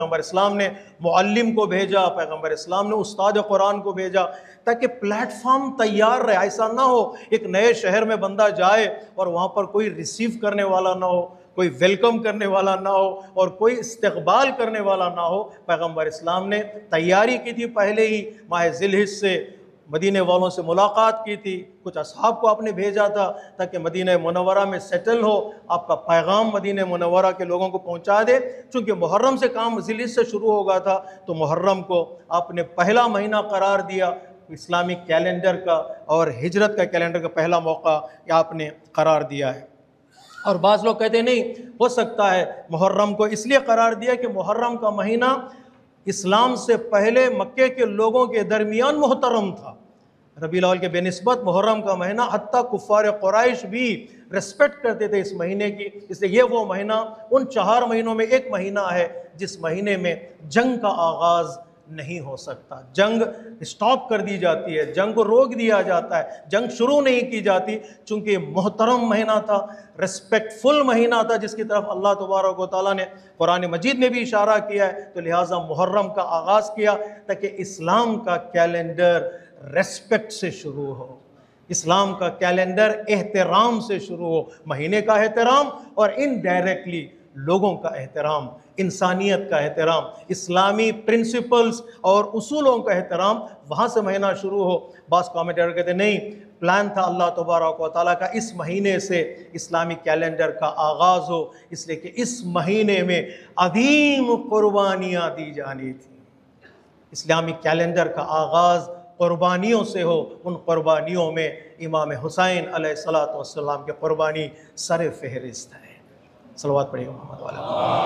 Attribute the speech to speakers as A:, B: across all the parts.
A: پیغمبر اسلام نے معلم کو بھیجا، پیغمبر اسلام نے استاد قرآن کو بھیجا، تاکہ پلیٹ فارم تیار رہے۔ ایسا نہ ہو ایک نئے شہر میں بندہ جائے اور وہاں پر کوئی ریسیو کرنے والا نہ ہو، کوئی ویلکم کرنے والا نہ ہو اور کوئی استقبال کرنے والا نہ ہو۔ پیغمبر اسلام نے تیاری کی تھی، پہلے ہی ماہ ذی الحجہ سے مدینے والوں سے ملاقات کی تھی، کچھ اصحاب کو آپ نے بھیجا تھا تاکہ مدینہ منورہ میں سیٹل ہو، آپ کا پیغام مدینہ منورہ کے لوگوں کو پہنچا دے۔ چونکہ محرم سے کام ذی الحجہ سے شروع ہوگا تھا، تو محرم کو آپ نے پہلا مہینہ قرار دیا اسلامی کیلنڈر کا، اور ہجرت کا کیلنڈر کا پہلا موقع آپ نے قرار دیا ہے۔ اور بعض لوگ کہتے ہیں نہیں ہو سکتا ہے محرم کو اس لیے قرار دیا کہ محرم کا مہینہ اسلام سے پہلے مکے کے لوگوں کے درمیان محترم تھا۔ ربیع الاول کے بے نسبت محرم کا مہینہ حتیٰ کفار قریش بھی ریسپیکٹ کرتے تھے اس مہینے کی، اس لیے یہ وہ مہینہ ان 4 مہینوں میں ایک مہینہ ہے جس مہینے میں جنگ کا آغاز نہیں ہو سکتا، جنگ اسٹاپ کر دی جاتی ہے، جنگ کو روک دیا جاتا ہے، جنگ شروع نہیں کی جاتی، چونکہ محترم مہینہ تھا، ریسپیکٹ فل مہینہ تھا جس کی طرف اللہ تبارک و تعالیٰ نے قرآن مجید میں بھی اشارہ کیا ہے، تو لہٰذا محرم کا آغاز کیا تاکہ اسلام کا کیلنڈر ریسپیکٹ سے شروع ہو، اسلام کا کیلنڈر احترام سے شروع ہو، مہینے کا احترام اور انڈائریکٹلی لوگوں کا احترام، انسانیت کا احترام، اسلامی پرنسپلز اور اصولوں کا احترام، وہاں سے مہینہ شروع ہو۔ بعض کامنٹیٹر کہتے ہیں نہیں، پلان تھا اللہ تبارک و تعالیٰ کا اس مہینے سے اسلامی کیلنڈر کا آغاز ہو، اس لیے کہ اس مہینے میں عظیم قربانیاں دی جانی تھیں۔ اسلامی کیلنڈر کا آغاز قربانیوں سے ہو، ان قربانیوں میں امام حسین علیہ السلام کی قربانی سر فہرست ہے۔ صلوات پڑھیے محمد والا۔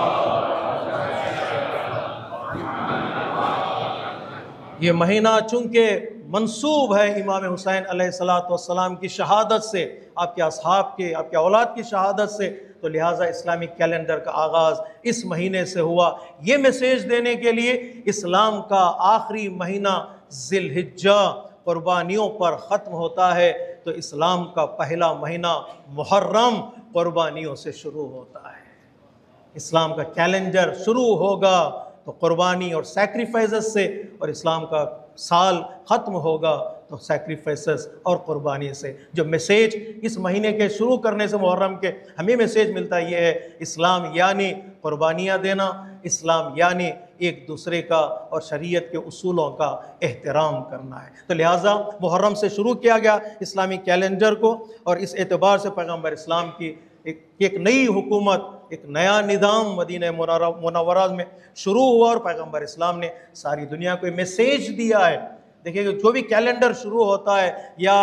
A: یہ مہینہ چونکہ منسوب ہے امام حسین علیہ السلام کی شہادت سے، آپ کے اصحاب کے، آپ کے اولاد کی شہادت سے، تو لہٰذا اسلامی کیلنڈر کا آغاز اس مہینے سے ہوا، یہ میسیج دینے کے لیے اسلام کا آخری مہینہ ذی الحجہ قربانیوں پر ختم ہوتا ہے، تو اسلام کا پہلا مہینہ محرم قربانیوں سے شروع ہوتا ہے۔ اسلام کا کیلنڈر شروع ہوگا تو قربانی اور سیکریفائسز سے، اور اسلام کا سال ختم ہوگا تو سیکریفائسز اور قربانی سے۔ جو میسیج اس مہینے کے شروع کرنے سے محرم کے ہمیں میسیج ملتا ہے، یہ ہے اسلام یعنی قربانیاں دینا، اسلام یعنی ایک دوسرے کا اور شریعت کے اصولوں کا احترام کرنا ہے۔ تو لہٰذا محرم سے شروع کیا گیا اسلامی کیلنڈر کو، اور اس اعتبار سے پیغمبر اسلام کی ایک نئی حکومت، ایک نیا نظام مدینہ منورہ میں شروع ہوا، اور پیغمبر اسلام نے ساری دنیا کو میسیج دیا ہے۔ دیکھیے جو بھی کیلنڈر شروع ہوتا ہے، یا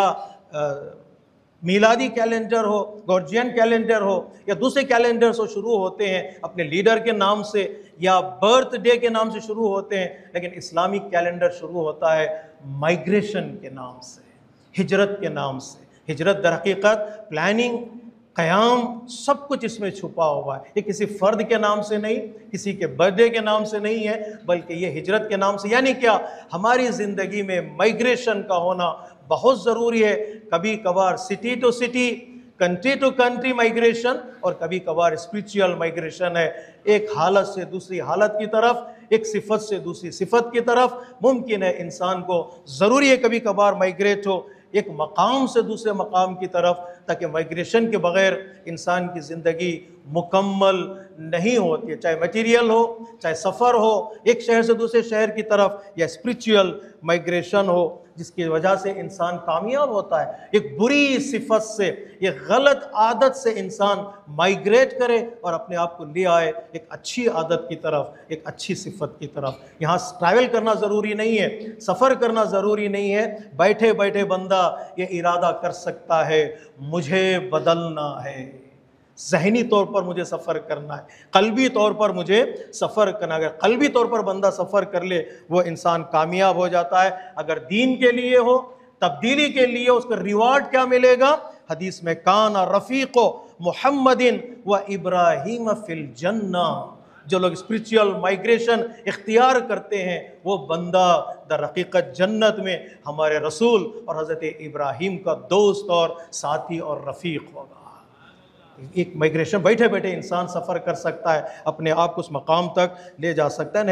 A: میلادی کیلنڈر ہو، گورجین کیلنڈر ہو، یا دوسرے کیلنڈر سے شروع ہوتے ہیں اپنے لیڈر کے نام سے یا برتھ ڈے کے نام سے شروع ہوتے ہیں، لیکن اسلامی کیلنڈر شروع ہوتا ہے مائگریشن کے نام سے، ہجرت کے نام سے۔ ہجرت در حقیقت پلاننگ، قیام، سب کچھ اس میں چھپا ہوا ہے۔ یہ کسی فرد کے نام سے نہیں، کسی کے برتھ ڈے کے نام سے نہیں ہے، بلکہ یہ ہجرت کے نام سے، یعنی کیا، ہماری زندگی میں مائگریشن کا ہونا بہت ضروری ہے۔ کبھی کبھار city to city, country to country migration, اور کبھی کبھار اسپریچول مائگریشن ہے، ایک حالت سے دوسری حالت کی طرف، ایک صفت سے دوسری صفت کی طرف۔ ممکن ہے انسان کو ضروری ہے کبھی کبھار مائگریٹ ہو ایک مقام سے دوسرے مقام کی طرف، تاکہ مائگریشن کے بغیر انسان کی زندگی مکمل نہیں ہوتی ہے، چاہے میٹیریل ہو، چاہے سفر ہو ایک شہر سے دوسرے شہر کی طرف، یا اسپریچول مائگریشن ہو جس کی وجہ سے انسان کامیاب ہوتا ہے۔ ایک بری صفت سے، ایک غلط عادت سے انسان مائگریٹ کرے اور اپنے آپ کو لے آئے ایک اچھی عادت کی طرف، ایک اچھی صفت کی طرف۔ یہاں ٹریول کرنا ضروری نہیں ہے، سفر کرنا ضروری نہیں ہے، بیٹھے بیٹھے بندہ یہ ارادہ کر سکتا ہے مجھے بدلنا ہے، ذہنی طور پر مجھے سفر کرنا ہے، قلبی طور پر مجھے سفر کرنا ہے۔ اگر قلبی طور پر بندہ سفر کر لے وہ انسان کامیاب ہو جاتا ہے۔ اگر دین کے لیے ہو، تبدیلی کے لیے، اس کا ریوارڈ کیا ملے گا؟ حدیث میں کان رفیق محمد و ابراہیم فی الجنہ، جو لوگ اسپریچول مائگریشن اختیار کرتے ہیں وہ بندہ در حقیقت جنت میں ہمارے رسول اور حضرت ابراہیم کا دوست اور ساتھی اور رفیق ہوگا۔ ایک مائگریشن بیٹھے بیٹھے انسان سفر کر سکتا ہے، اپنے آپ کو اس مقام تک لے جا سکتا ہے۔